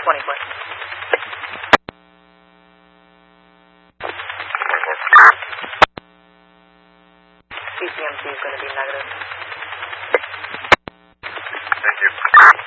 20 foot. CCMC is going to be negative.